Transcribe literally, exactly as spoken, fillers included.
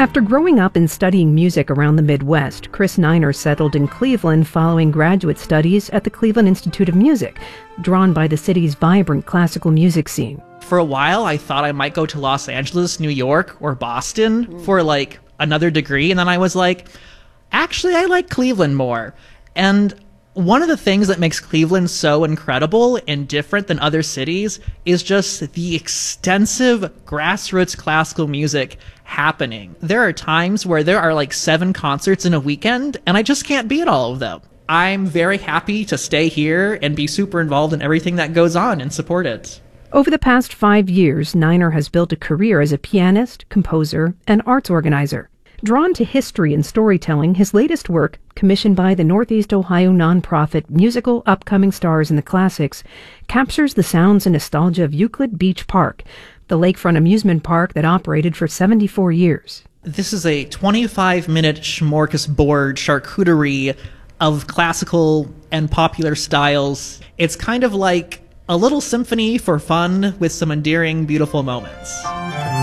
After growing up and studying music around the Midwest, Chris Niner settled in Cleveland following graduate studies at the Cleveland Institute of Music, drawn by the city's vibrant classical music scene. For a while, I thought I might go to Los Angeles, New York, or Boston mm. for like another degree, and then I was like, actually, I like Cleveland more. And one of the things that makes Cleveland so incredible and different than other cities is just the extensive grassroots classical music happening. There are times where there are like seven concerts in a weekend, and I just can't be at all of them. I'm very happy to stay here and be super involved in everything that goes on and support it. Over the past five years, Niner has built a career as a pianist, composer, and arts organizer. Drawn to history and storytelling, his latest work, commissioned by the Northeast Ohio nonprofit Musical Upcoming Stars in the Classics, captures the sounds and nostalgia of Euclid Beach Park, the lakefront amusement park that operated for seventy-four years. This is a twenty-five minute smorgasbord charcuterie of classical and popular styles. It's kind of like a little symphony for fun with some endearing, beautiful moments.